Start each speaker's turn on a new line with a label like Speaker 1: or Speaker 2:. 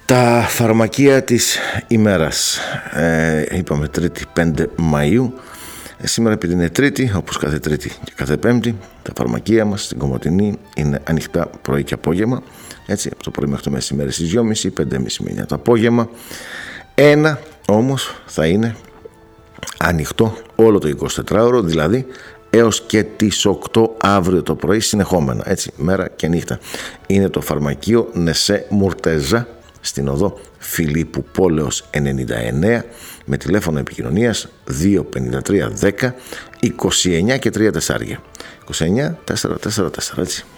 Speaker 1: Τα φαρμακεία της ημέρας. Είπαμε Τρίτη 5 Μαΐου. Σήμερα, επειδή είναι Τρίτη, όπως κάθε Τρίτη και κάθε Πέμπτη, τα φαρμακεία μας στην Κομοτηνή είναι ανοιχτά πρωί και απόγευμα. Έτσι, από το πρωί μέχρι το μεσημέρι στις 2.30, 5.30 με 9 το απόγευμα. Ένα όμως θα είναι ανοιχτό όλο το 24ωρο, δηλαδή έως και τις 8 αύριο το πρωί συνεχόμενα, έτσι, μέρα και νύχτα. Είναι το φαρμακείο Νεσέ Μουρτεζά στην οδό Φιλίππου Πόλεως 99 με τηλέφωνο επικοινωνίας 253 10 29 και 3 τεσσάρια. 29 444, έτσι.